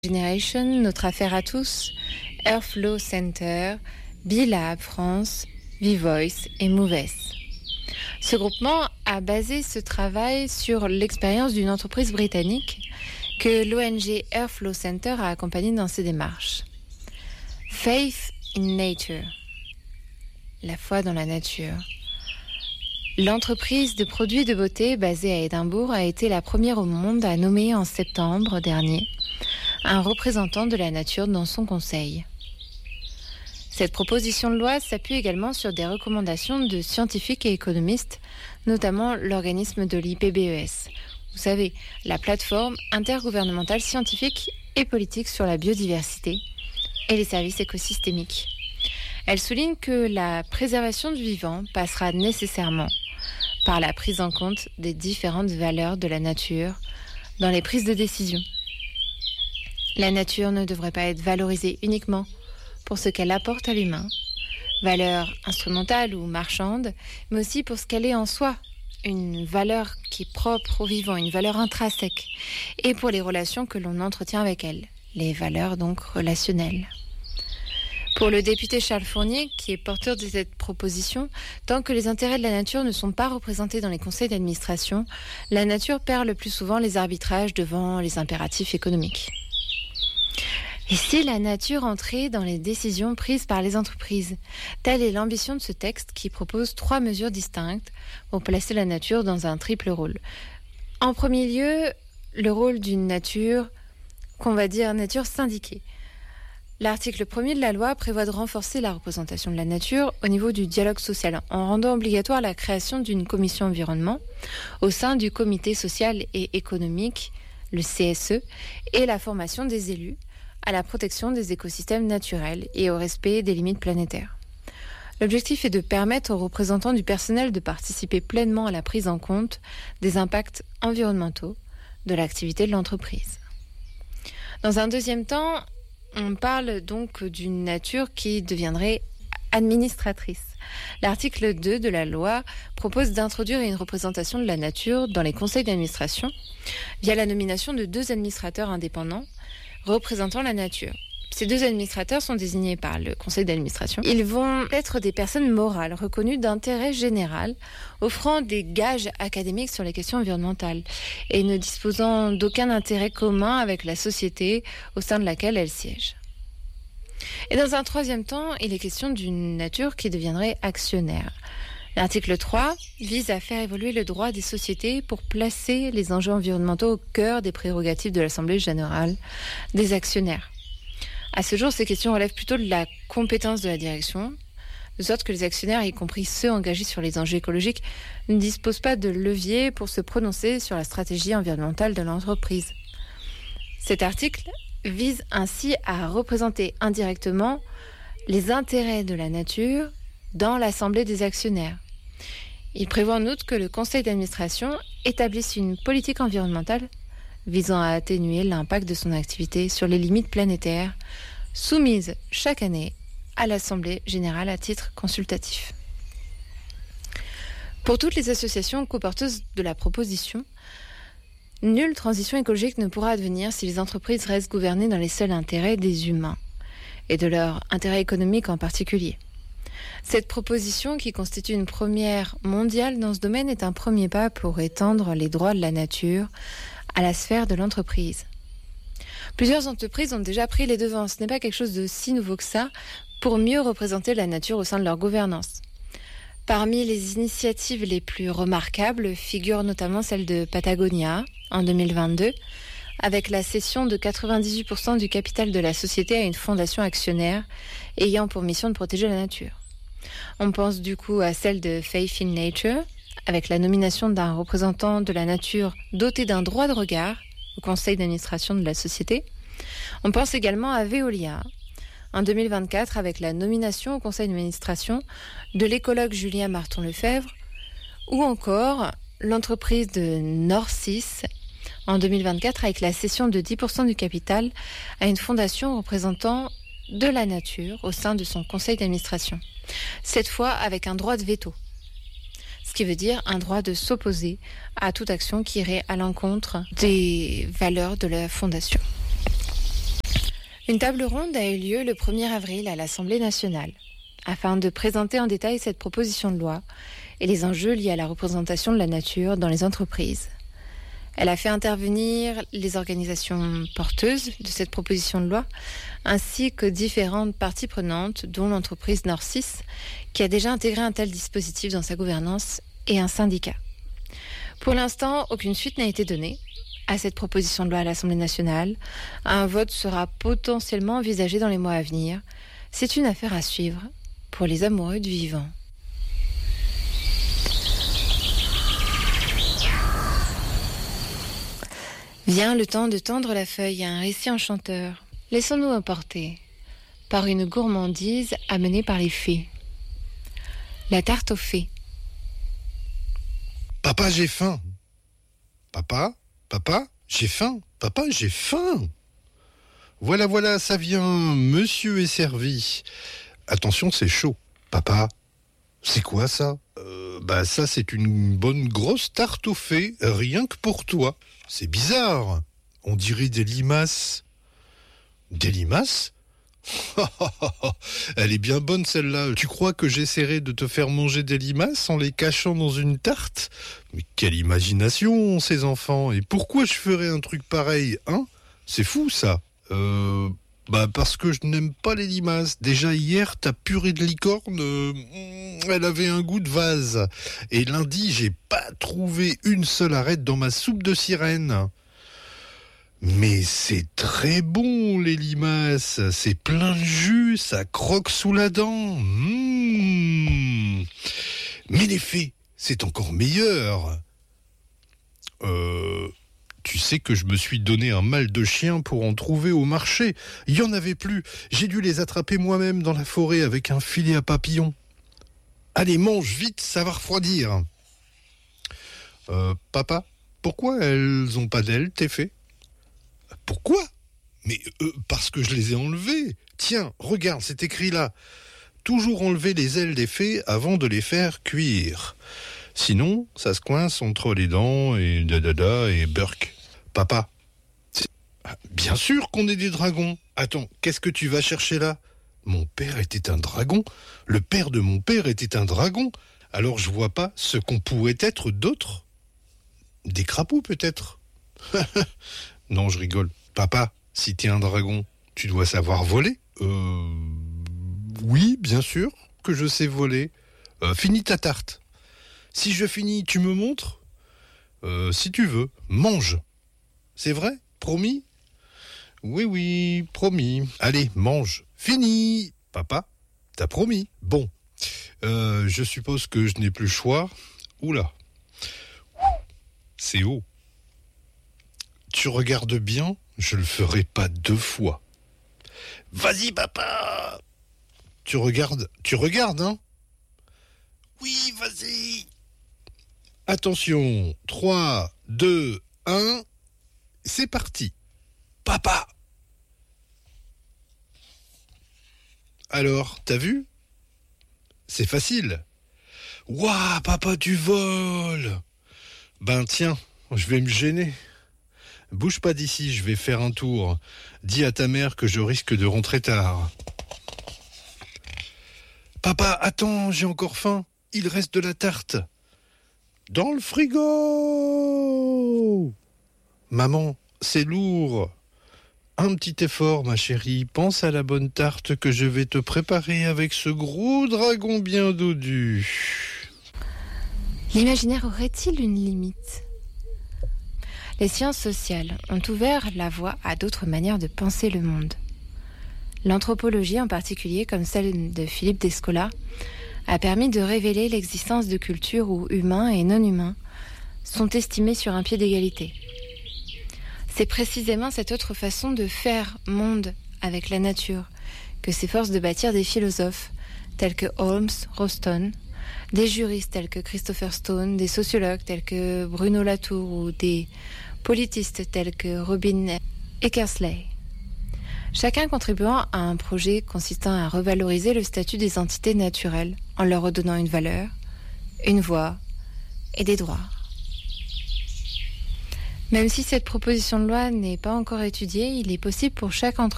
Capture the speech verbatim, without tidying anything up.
Generation, Notre Affaire à tous, Airflow Center, B-Lab France, V-Voice et Moves. Ce groupement a basé ce travail sur l'expérience d'une entreprise britannique que l'O N G Airflow Center a accompagnée dans ses démarches. Faith in Nature, la foi dans la nature. L'entreprise de produits de beauté basée à Édimbourg a été la première au monde à nommer en septembre dernier un représentant de la nature dans son conseil. Cette proposition de loi s'appuie également sur des recommandations de scientifiques et économistes, notamment l'organisme de l'I P B E S. Vous savez, la plateforme intergouvernementale scientifique et politique sur la biodiversité et les services écosystémiques. Elle souligne que la préservation du vivant passera nécessairement par la prise en compte des différentes valeurs de la nature dans les prises de décision. La nature ne devrait pas être valorisée uniquement pour ce qu'elle apporte à l'humain, valeur instrumentale ou marchande, mais aussi pour ce qu'elle est en soi, une valeur qui est propre au vivant, une valeur intrinsèque, et pour les relations que l'on entretient avec elle, les valeurs donc relationnelles. Pour le député Charles Fournier, qui est porteur de cette proposition, tant que les intérêts de la nature ne sont pas représentés dans les conseils d'administration, la nature perd le plus souvent les arbitrages devant les impératifs économiques. Et si la nature entrait dans les décisions prises par les entreprises? Telle est l'ambition de ce texte qui propose trois mesures distinctes pour placer la nature dans un triple rôle. En premier lieu, le rôle d'une nature qu'on va dire nature syndiquée. L'article premier de la loi prévoit de renforcer la représentation de la nature au niveau du dialogue social en rendant obligatoire la création d'une commission environnement au sein du comité social et économique, le C S E, et la formation des élus à la protection des écosystèmes naturels et au respect des limites planétaires. L'objectif est de permettre aux représentants du personnel de participer pleinement à la prise en compte des impacts environnementaux de l'activité de l'entreprise. Dans un deuxième temps, on parle donc d'une nature qui deviendrait administratrice. L'article deux de la loi propose d'introduire une représentation de la nature dans les conseils d'administration via la nomination de deux administrateurs indépendants représentant la nature. Ces deux administrateurs sont désignés par le conseil d'administration. Ils vont être des personnes morales reconnues d'intérêt général, offrant des gages académiques sur les questions environnementales et ne disposant d'aucun intérêt commun avec la société au sein de laquelle elles siègent. Et dans un troisième temps, il est question d'une nature qui deviendrait actionnaire. L'article trois vise à faire évoluer le droit des sociétés pour placer les enjeux environnementaux au cœur des prérogatives de l'Assemblée générale des actionnaires. À ce jour, ces questions relèvent plutôt de la compétence de la direction, de sorte que les actionnaires, y compris ceux engagés sur les enjeux écologiques, ne disposent pas de levier pour se prononcer sur la stratégie environnementale de l'entreprise. Cet article vise ainsi à représenter indirectement les intérêts de la nature dans l'Assemblée des actionnaires. Il prévoit en outre que le conseil d'administration établisse une politique environnementale visant à atténuer l'impact de son activité sur les limites planétaires, soumise chaque année à l'Assemblée générale à titre consultatif. Pour toutes les associations coporteuses de la proposition, nulle transition écologique ne pourra advenir si les entreprises restent gouvernées dans les seuls intérêts des humains, et de leur intérêt économique en particulier. Cette proposition, qui constitue une première mondiale dans ce domaine, est un premier pas pour étendre les droits de la nature à la sphère de l'entreprise. Plusieurs entreprises ont déjà pris les devants, ce n'est pas quelque chose de si nouveau que ça, pour mieux représenter la nature au sein de leur gouvernance. Parmi les initiatives les plus remarquables figure notamment celle de Patagonia en deux mille vingt-deux, avec la cession de quatre-vingt-dix-huit pour cent du capital de la société à une fondation actionnaire ayant pour mission de protéger la nature. On pense du coup à celle de Faith in Nature, avec la nomination d'un représentant de la nature doté d'un droit de regard au conseil d'administration de la société. On pense également à Veolia, en deux mille vingt-quatre, avec la nomination au conseil d'administration de l'écologue Julien Marton-Lefebvre, ou encore l'entreprise de Norcis, en deux mille vingt-quatre, avec la cession de dix pour cent du capital à une fondation représentant de la nature au sein de son conseil d'administration. Cette fois avec un droit de veto. Ce qui veut dire un droit de s'opposer à toute action qui irait à l'encontre des valeurs de la fondation. Une table ronde a eu lieu le premier avril à l'Assemblée nationale, afin de présenter en détail cette proposition de loi et les enjeux liés à la représentation de la nature dans les entreprises. Elle a fait intervenir les organisations porteuses de cette proposition de loi, ainsi que différentes parties prenantes, dont l'entreprise Norcis, qui a déjà intégré un tel dispositif dans sa gouvernance, et un syndicat. Pour l'instant, aucune suite n'a été donnée à cette proposition de loi à l'Assemblée nationale. Un vote sera potentiellement envisagé dans les mois à venir. C'est une affaire à suivre pour les amoureux du vivant. Vient le temps de tendre la feuille à un récit enchanteur. Laissons-nous emporter par une gourmandise amenée par les fées. La tarte aux fées. Papa, j'ai faim. Papa, papa, j'ai faim. Papa, j'ai faim. Voilà, voilà, ça vient. Monsieur est servi. Attention, c'est chaud. Papa, c'est quoi ça ? euh, Bah ça, c'est une bonne grosse tarte aux fées, rien que pour toi. C'est bizarre. On dirait des limaces. Des limaces ? Elle est bien bonne celle-là. Tu crois que j'essaierai de te faire manger des limaces en les cachant dans une tarte ? Mais quelle imagination, ces enfants. Et pourquoi je ferais un truc pareil, hein ? C'est fou, ça. Euh... Bah parce que je n'aime pas les limaces. Déjà hier, ta purée de licorne, euh, elle avait un goût de vase. Et lundi, j'ai pas trouvé une seule arête dans ma soupe de sirène. Mais c'est très bon, les limaces. C'est plein de jus, ça croque sous la dent. Mmh. Mais les fées, c'est encore meilleur. Euh... Tu sais que je me suis donné un mal de chien pour en trouver au marché. Il n'y en avait plus. J'ai dû les attraper moi-même dans la forêt avec un filet à papillons. Allez, mange vite, ça va refroidir. Euh, papa, pourquoi elles ont pas d'ailes, tes fées ? Pourquoi ? Mais euh, parce que je les ai enlevées. Tiens, regarde, c'est écrit là. Toujours enlever les ailes des fées avant de les faire cuire. Sinon, ça se coince entre les dents et dadada et burk. Papa, c'est... bien sûr qu'on est des dragons. Attends, qu'est-ce que tu vas chercher là ? Mon père était un dragon. Le père de mon père était un dragon. Alors je vois pas ce qu'on pourrait être d'autres. Des crapauds peut-être. Non, je rigole. Papa, si t'es un dragon, tu dois savoir voler. Euh... Oui, bien sûr que je sais voler. Euh, finis ta tarte. Si je finis, tu me montres ? euh, Si tu veux, mange. C'est vrai ? Promis ? Oui, oui, promis. Allez, mange. Fini. Papa, t'as promis. Bon, euh, je suppose que je n'ai plus le choix. Oula, c'est haut. Tu regardes bien, je le ferai pas deux fois. Vas-y, papa. Tu regardes, tu regardes, hein ? Oui, vas-y. Attention, trois, deux, un, c'est parti. Papa. Alors, t'as vu ? C'est facile. Ouah, papa, tu voles. Ben tiens, je vais me gêner. Bouge pas d'ici, je vais faire un tour. Dis à ta mère que je risque de rentrer tard. Papa, attends, j'ai encore faim. Il reste de la tarte. Dans le frigo. Maman, c'est lourd. Un petit effort, ma chérie. Pense à la bonne tarte que je vais te préparer avec ce gros dragon bien dodu. L'imaginaire aurait-il une limite ? Les sciences sociales ont ouvert la voie à d'autres manières de penser le monde. L'anthropologie en particulier, comme celle de Philippe Descola, a permis de révéler l'existence de cultures où humains et non-humains sont estimés sur un pied d'égalité. C'est précisément cette autre façon de faire monde avec la nature que s'efforcent de bâtir des philosophes tels que Holmes, Rostand, des juristes tels que Christopher Stone, des sociologues tels que Bruno Latour ou des politistes tels que Robin Eckersley. Chacun contribuant à un projet consistant à revaloriser le statut des entités naturelles en leur redonnant une valeur, une voix et des droits. Même si cette proposition de loi n'est pas encore étudiée, il est possible pour chaque entreprise